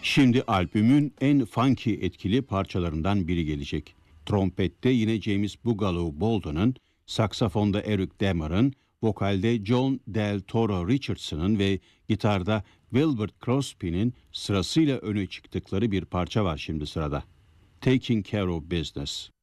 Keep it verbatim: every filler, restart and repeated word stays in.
Şimdi albümün en funky etkili parçalarından biri gelecek. Trompette yine James Boogaloo Bolden'ın, saksafonda Eric Demar'ın, vokalde John Del Toro Richardson'ın ve gitarda Wilbert Crosby'nin sırasıyla öne çıktıkları bir parça var şimdi sırada. Taking Care of Business.